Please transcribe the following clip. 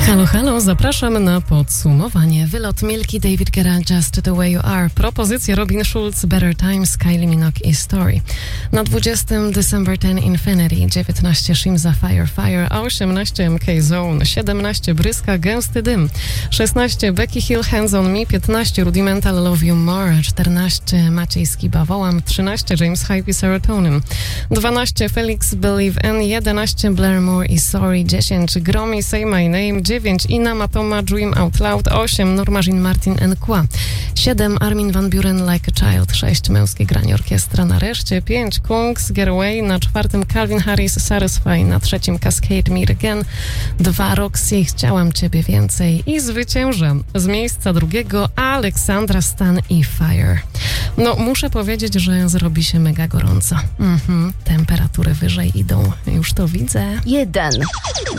Halo, halo, zapraszam na podsumowanie. Wylot Milki, David Guetta, Just the Way You Are. Propozycje Robin Schulz, Better Times, Kylie Minogue i Story. Na 20 December 10 Infinity, 19 Shimza Fire Fire, 18 MK Zone, 17 Bryska Gęsty Dym, 16 Becky Hill Hands on Me, 15 Rudimental Love You More, 14 Maciej Skiba Wołam, 13 James Hype Serotonin, 12 Felix Believe N, 11 Blair Moore i Sorry, 10 Gromi Say My Name, 9 Ina Matoma Dream Out Loud, 8 Norma Jean Martin Nkła, 7 Armin van Buuren Like a Child, 6 Męskie Granie Orkiestra nareszcie, 5 Kungs Get Away, na 4 Calvin Harris Satisfy, na 3 Cascade Me Again, 2 Roxy Chciałam Ciebie Więcej i zwycięża z miejsca drugiego Aleksandra Stan i Fire. No, muszę powiedzieć, że zrobi się mega gorąco. Temperatury wyżej idą, już to widzę. 1.